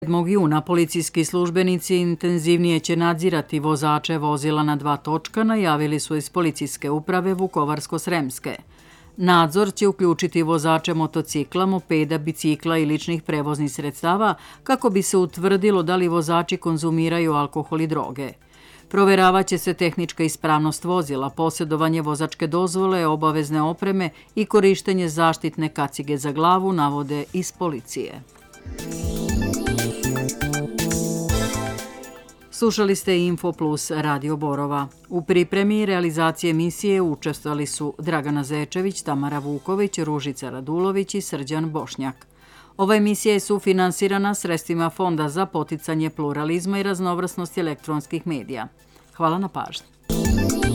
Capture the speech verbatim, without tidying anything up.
sedmog juna policijski službenici intenzivnije će nadzirati vozače vozila na dva točka, najavili su iz policijske uprave Vukovarsko-Sremske. Nadzor će uključiti vozače motocikla, mopeda, bicikla i ličnih prevoznih sredstava kako bi se utvrdilo da li vozači konzumiraju alkohol i droge. Proveravaće se tehnička ispravnost vozila, posjedovanje vozačke dozvole, obavezne opreme i korištenje zaštitne kacige za glavu, navode iz policije. Slušali ste Info Plus Radio Borova. U pripremi i realizaciji emisije učestvovali su Dragana Zečević, Tamara Vuković, Ružica Radulović i Srđan Bošnjak. Ova emisija je sufinansirana sredstvima Fonda za poticanje pluralizma i raznovrsnosti elektronskih medija. Hvala na pažnji.